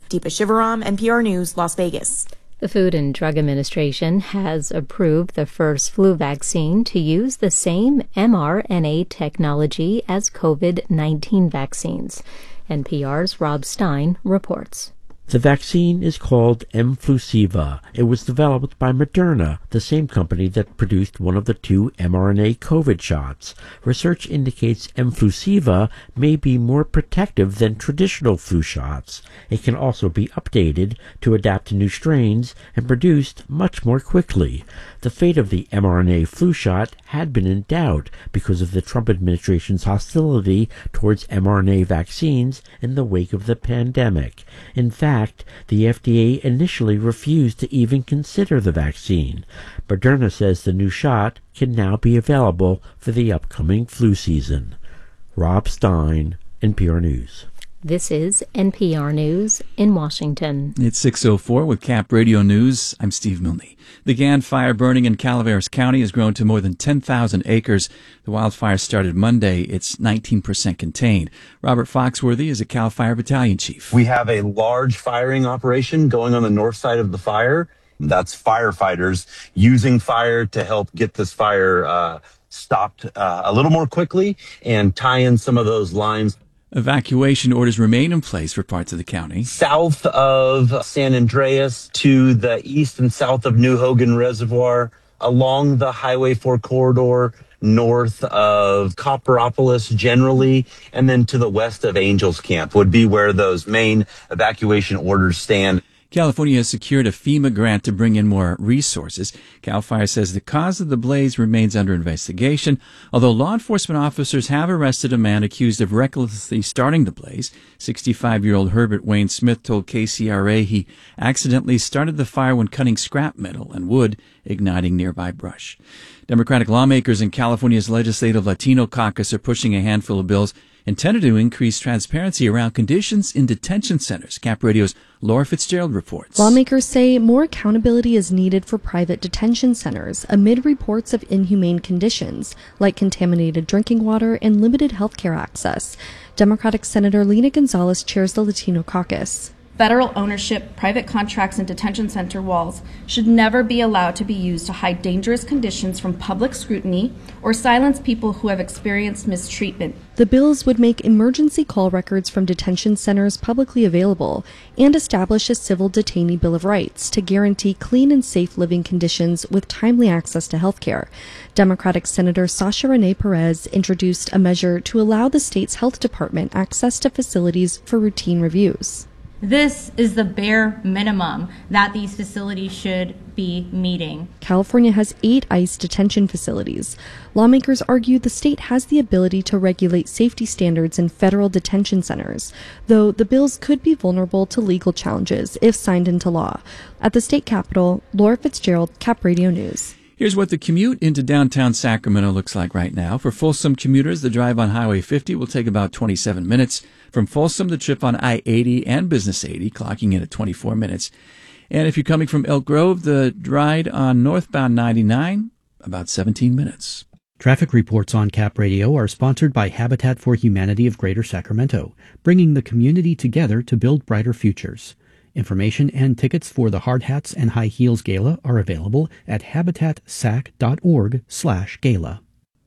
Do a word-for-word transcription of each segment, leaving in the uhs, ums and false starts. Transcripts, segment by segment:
Deepa Shivaram, N P R News, Las Vegas. The Food and Drug Administration has approved the first flu vaccine to use the same mRNA technology as COVID nineteen vaccines. N P R's Rob Stein reports. The vaccine is called Mflusiva. It was developed by Moderna, the same company that produced one of the two mRNA COVID shots. Research indicates Mflusiva may be more protective than traditional flu shots. It can also be updated to adapt to new strains and produced much more quickly. The fate of the mRNA flu shot had been in doubt because of the Trump administration's hostility towards mRNA vaccines in the wake of the pandemic. In fact, the F D A initially refused to even consider the vaccine. Moderna says the new shot can now be available for the upcoming flu season. Rob Stein, N P R News. This is N P R News in Washington. It's six oh four with Cap Radio News. I'm Steve Milne. The Gann fire burning in Calaveras County has grown to more than ten thousand acres. The wildfire started Monday. It's nineteen percent contained. Robert Foxworthy is a CAL FIRE battalion chief. We have a large firing operation going on the north side of the fire. That's firefighters using fire to help get this fire uh, stopped uh, a little more quickly and tie in some of those lines. Evacuation orders remain in place for parts of the county. South of San Andreas to the east and south of New Hogan Reservoir, along the Highway four corridor, north of Copperopolis generally, and then to the west of Angels Camp would be where those main evacuation orders stand. California has secured a FEMA grant to bring in more resources. CAL FIRE says the cause of the blaze remains under investigation, although law enforcement officers have arrested a man accused of recklessly starting the blaze. sixty-five-year-old Herbert Wayne Smith told K C R A he accidentally started the fire when cutting scrap metal and wood, igniting nearby brush. Democratic lawmakers in California's Legislative Latino Caucus are pushing a handful of bills intended to increase transparency around conditions in detention centers. Cap Radio's Laura Fitzgerald reports. Lawmakers say more accountability is needed for private detention centers amid reports of inhumane conditions, like contaminated drinking water and limited health care access. Democratic Senator Lena Gonzalez chairs the Latino Caucus. Federal ownership, private contracts, and detention center walls should never be allowed to be used to hide dangerous conditions from public scrutiny or silence people who have experienced mistreatment. The bills would make emergency call records from detention centers publicly available and establish a civil detainee bill of rights to guarantee clean and safe living conditions with timely access to health care. Democratic Senator Sasha Renee Perez introduced a measure to allow the state's health department access to facilities for routine reviews. This is the bare minimum that these facilities should be meeting. California has eight ICE detention facilities. Lawmakers argue the state has the ability to regulate safety standards in federal detention centers, though the bills could be vulnerable to legal challenges if signed into law. At the state capitol, Laura Fitzgerald, Cap Radio News. Here's what the commute into downtown Sacramento looks like right now. For Folsom commuters, the drive on Highway fifty will take about twenty-seven minutes. From Folsom, the trip on I eighty and Business eighty, clocking in at twenty-four minutes. And if you're coming from Elk Grove, the ride on northbound ninety-nine, about seventeen minutes. Traffic reports on Cap Radio are sponsored by Habitat for Humanity of Greater Sacramento, bringing the community together to build brighter futures. Information and tickets for the Hard Hats and High Heels Gala are available at habitatsac.org slash gala.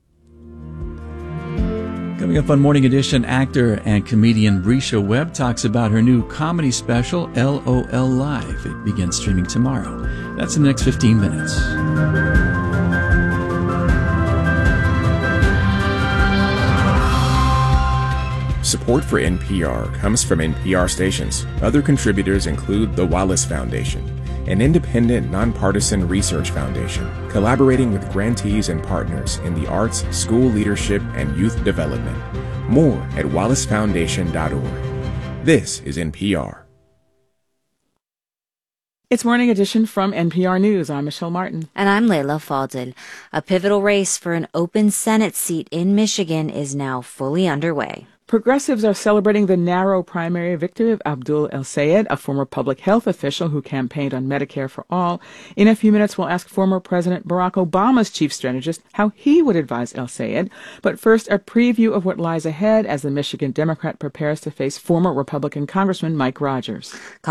Coming up on Morning Edition, actor and comedian Brescia Webb talks about her new comedy special, L O L Live. It begins streaming tomorrow. That's in the next fifteen minutes. Support for N P R comes from N P R stations. Other contributors include the Wallace Foundation, an independent, nonpartisan research foundation collaborating with grantees and partners in the arts, school leadership, and youth development. More at wallace foundation dot org. This is N P R. It's Morning Edition from N P R News. I'm Michelle Martin. And I'm Layla Fadel. A pivotal race for an open Senate seat in Michigan is now fully underway. Progressives are celebrating the narrow primary victory of Abdul El-Sayed, a former public health official who campaigned on Medicare for All. In a few minutes, we'll ask former President Barack Obama's chief strategist how he would advise El-Sayed. But first, a preview of what lies ahead as the Michigan Democrat prepares to face former Republican Congressman Mike Rogers.